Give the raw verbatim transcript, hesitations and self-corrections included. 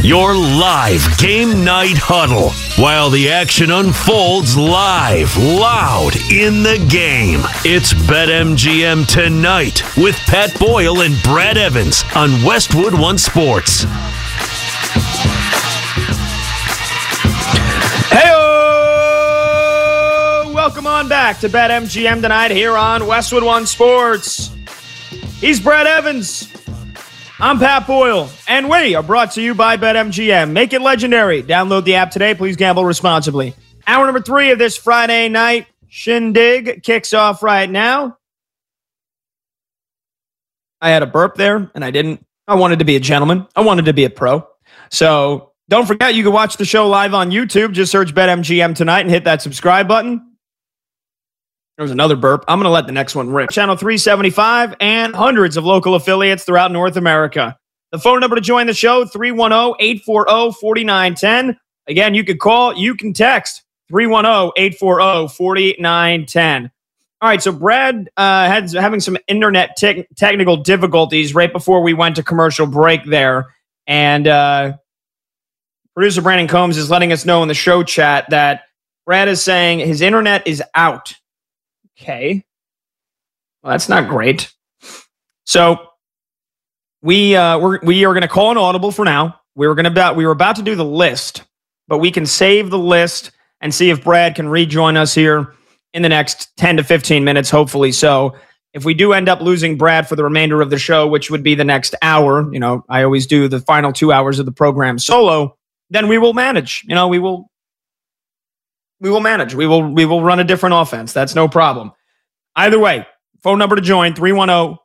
Your live game night huddle while the action unfolds live, loud in the game. It's BetMGM Tonight with Pat Boyle and Brad Evans on Westwood One Sports. Hey-o! Welcome on back to BetMGM Tonight here on Westwood One Sports. He's Brad Evans. I'm Pat Boyle, and we are brought to you by BetMGM. Make it legendary. Download the app today. Please gamble responsibly. Hour number three of this Friday night shindig kicks off right now. I had a burp there, and I didn't. I wanted to be a gentleman. I wanted to be a pro. So don't forget, you can watch the show live on YouTube. Just search BetMGM Tonight and hit that subscribe button. There was another burp. I'm going to let the next one rip. Channel three seventy-five and hundreds of local affiliates throughout North America. The phone number to join the show, three one zero, eight four zero, four nine one zero. Again, you can call, you can text, three one zero, eight four zero, four nine one zero. All right, so Brad uh, had having some internet te- technical difficulties right before we went to commercial break there. And uh, producer Brandon Combs is letting us know in the show chat that Brad is saying his internet is out. Okay. Well, that's not great. So we uh, we're, we are going to call an audible for now. We were going to about we were about to do the list, but we can save the list and see if Brad can rejoin us here in the next ten to fifteen minutes, hopefully. So if we do end up losing Brad for the remainder of the show, which would be the next hour, you know, I always do the final two hours of the program solo, then we will manage. You know, we will. We will manage. We will we will run a different offense. That's no problem. Either way, phone number to join, three one zero,